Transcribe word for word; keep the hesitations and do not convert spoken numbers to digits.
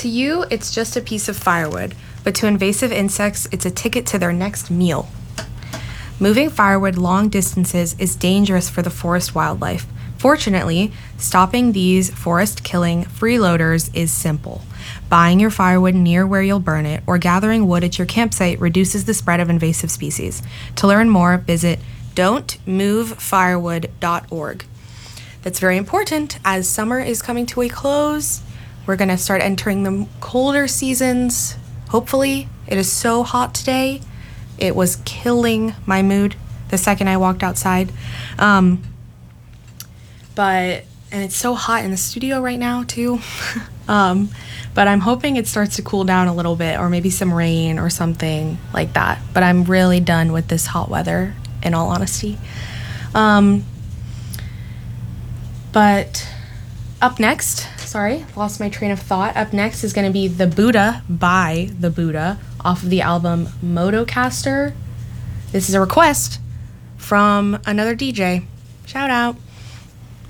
To you, it's just a piece of firewood, but to invasive insects, it's a ticket to their next meal. Moving firewood long distances is dangerous for the forest wildlife. Fortunately, stopping these forest-killing freeloaders is simple. Buying your firewood near where you'll burn it or gathering wood at your campsite reduces the spread of invasive species. To learn more, visit don't move firewood dot org. That's very important as summer is coming to a close. We're going to start entering the colder seasons. Hopefully, it is so hot today. It was killing my mood the second I walked outside. Um, but, and it's so hot in the studio right now too. um, but I'm hoping it starts to cool down a little bit, or maybe some rain or something like that. But I'm really done with this hot weather, in all honesty. Um, but up next, sorry, lost my train of thought. Up next is going to be The Buddha by The Buddha off of the album Motocaster. This is a request from another D J. Shout out.